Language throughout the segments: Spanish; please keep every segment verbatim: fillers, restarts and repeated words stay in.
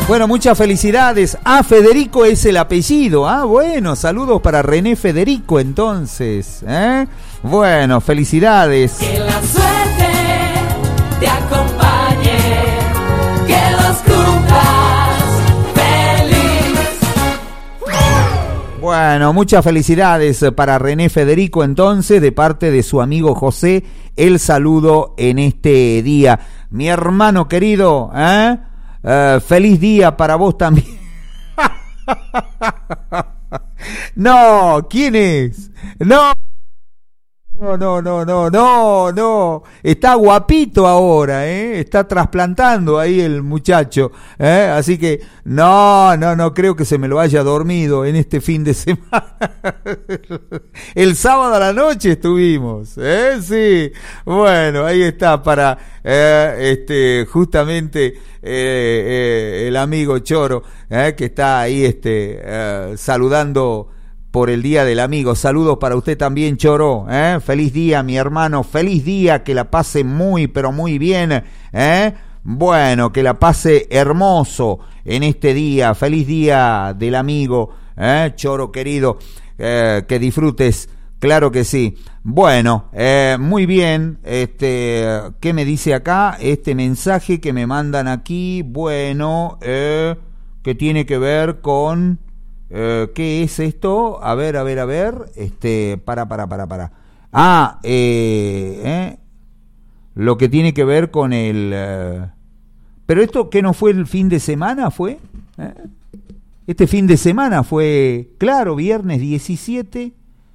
Bueno, muchas felicidades. Ah, Federico es el apellido. Ah, bueno, saludos para René Federico entonces. ¿eh? Bueno, felicidades. Que la suerte te acompañe, que los cumplas feliz. Bueno, muchas felicidades para René Federico entonces, de parte de su amigo José, el saludo en este día. Mi hermano querido, ¿eh? Uh, feliz día para vos también. No, ¿quién es? No. No, no, no, no, no, no. Está guapito ahora, ¿eh? Está trasplantando ahí el muchacho, ¿eh? Así que, no, no, no creo que se me lo haya dormido en este fin de semana. El sábado a la noche estuvimos, ¿eh? Sí. Bueno, ahí está para, eh, este, justamente, eh, eh, el amigo Choro, ¿eh? Que está ahí, este, eh, saludando por el Día del Amigo. Saludos para usted también, Choro, ¿eh? Feliz día, mi hermano, feliz día, que la pase muy, pero muy bien, ¿eh? Bueno, que la pase hermoso en este día, feliz día del amigo, ¿eh? Choro querido, eh, que disfrutes, claro que sí. Bueno, eh, muy bien, este, ¿qué me dice acá? Este mensaje que me mandan aquí, bueno, eh, que tiene que ver con... Uh, ¿qué es esto? A ver, a ver, a ver. Este, para, para, para, para. Ah, eh, eh, lo que tiene que ver con el. Uh, pero esto, ¿qué no fue el fin de semana? ¿Fue? ¿Eh? Este fin de semana fue, claro, viernes diecisiete.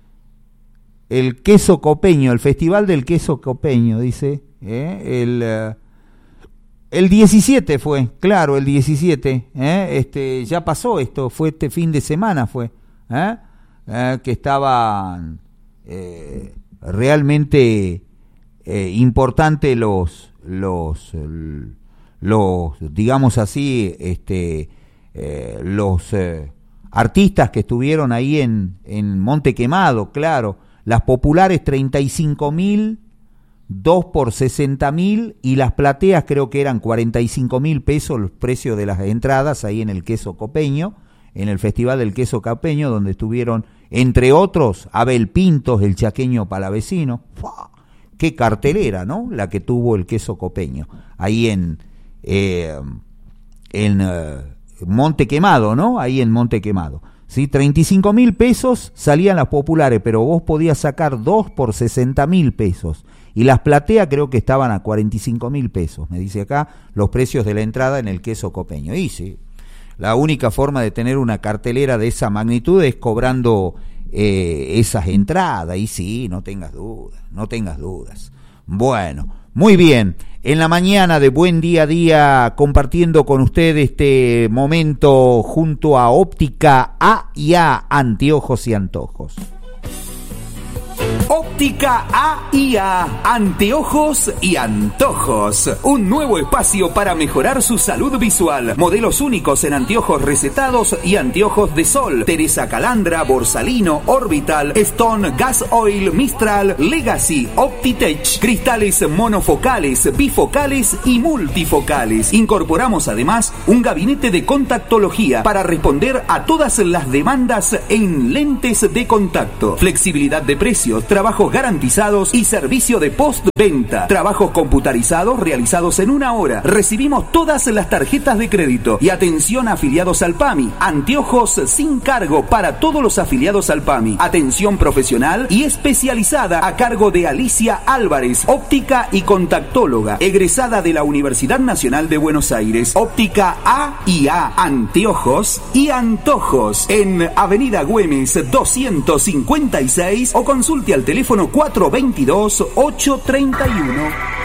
El queso copeño, el festival del queso copeño, dice. ¿eh? El. Uh, El diecisiete fue, claro, el diecisiete, ¿eh? este, ya pasó esto, fue este fin de semana, fue, ¿eh? Eh, que estaban eh, realmente eh, importantes los, los, los, digamos así, este, eh, los eh, artistas que estuvieron ahí en, en Monte Quemado, claro, las populares treinta y cinco mil, dos por sesenta mil, y las plateas creo que eran cuarenta y cinco mil pesos los precios de las entradas ahí en el queso copeño, en el Festival del Queso Copeño, donde estuvieron, entre otros, Abel Pintos, el chaqueño palavecino. ¡Fua! Qué cartelera, ¿no? La que tuvo el queso copeño, ahí en, eh, en uh, Monte Quemado, ¿no? Ahí en Monte Quemado. ¿Sí? treinta y cinco mil pesos salían las populares, pero vos podías sacar dos por sesenta mil pesos. Y las plateas creo que estaban a cuarenta y cinco mil pesos, me dice acá, los precios de la entrada en el queso copeño. Y sí, la única forma de tener una cartelera de esa magnitud es cobrando eh, esas entradas. Y sí, no tengas dudas, no tengas dudas. Bueno, muy bien. En la mañana de Buen Día a Día, compartiendo con usted este momento junto a Óptica A y A, Anteojos y Antojos. Óptica A y A, Anteojos y Antojos. Un nuevo espacio para mejorar su salud visual. Modelos únicos en anteojos recetados y anteojos de sol. Teresa Calandra, Borsalino, Orbital, Stone, Gas Oil, Mistral, Legacy, Optitech. Cristales monofocales, bifocales y multifocales. Incorporamos además un gabinete de contactología para responder a todas las demandas en lentes de contacto. Flexibilidad de precios, trabajos garantizados y servicio de postventa. Trabajos computarizados realizados en una hora. Recibimos todas las tarjetas de crédito. Y atención a afiliados al P A M I. Anteojos sin cargo para todos los afiliados al P A M I. Atención profesional y especializada a cargo de Alicia Álvarez, óptica y contactóloga, egresada de la Universidad Nacional de Buenos Aires. Óptica A y A, Anteojos y Antojos. En Avenida Güemes doscientos cincuenta y seis o consulte al teléfono cuatro veintidós, ocho treinta y uno.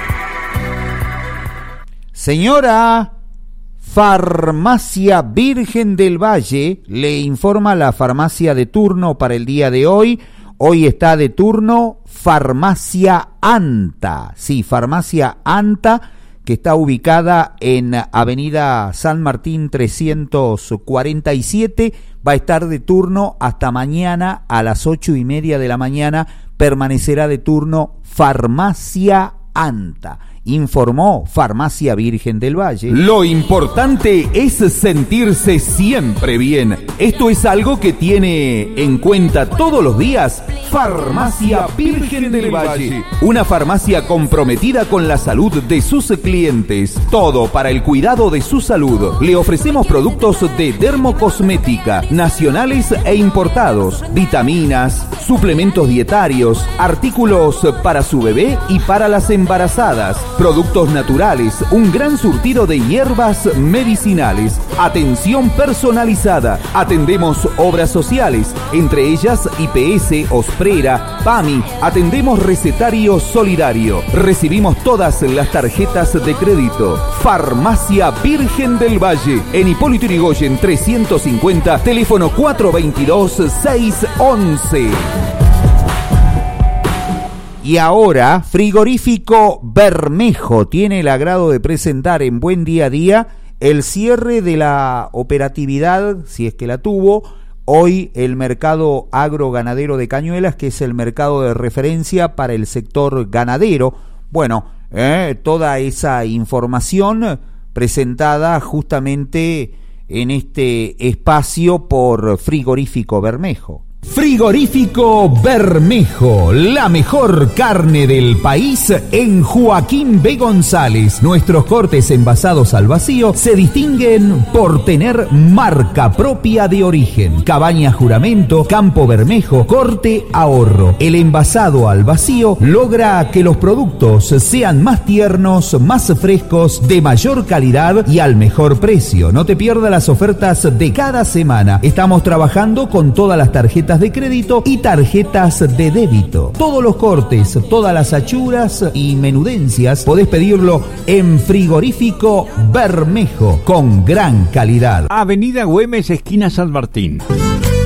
Señora, Farmacia Virgen del Valle, le informa la farmacia de turno para el día de hoy. Hoy está de turno Farmacia Anta. Sí, Farmacia Anta, que está ubicada en Avenida San Martín trescientos cuarenta y siete. Va a estar de turno hasta mañana a las ocho y media de la mañana. Permanecerá de turno Farmacia Anta. informó Farmacia Virgen del Valle. Lo importante es sentirse siempre bien. Esto es algo que tiene en cuenta todos los días Farmacia Virgen del Valle. Una farmacia comprometida con la salud de sus clientes. Todo para el cuidado de su salud. Le ofrecemos productos de dermocosmética, nacionales e importados, vitaminas, suplementos dietarios, artículos para su bebé y para las embarazadas, productos naturales, un gran surtido de hierbas medicinales, atención personalizada. Atendemos obras sociales, entre ellas I P S, Osprera, PAMI. Atendemos recetario solidario. Recibimos todas las tarjetas de crédito. Farmacia Virgen del Valle, en Hipólito Yrigoyen trescientos cincuenta, teléfono cuatro veintidós, seiscientos once. Y ahora, Frigorífico Bermejo tiene el agrado de presentar en Buen Día a Día el cierre de la operatividad, si es que la tuvo, hoy el mercado agroganadero de Cañuelas, que es el mercado de referencia para el sector ganadero. Bueno, eh, toda esa información presentada justamente en este espacio por Frigorífico Bermejo. Frigorífico Bermejo, la mejor carne del país en Joaquín B. González. Nuestros cortes envasados al vacío se distinguen por tener marca propia de origen. Cabaña Juramento, Campo Bermejo, Corte Ahorro. El envasado al vacío logra que los productos sean más tiernos, más frescos, de mayor calidad y al mejor precio. No te pierdas las ofertas de cada semana. Estamos trabajando con todas las tarjetas de crédito y tarjetas de débito. Todos los cortes, todas las achuras y menudencias podés pedirlo en Frigorífico Bermejo, con gran calidad. Avenida Güemes, esquina San Martín.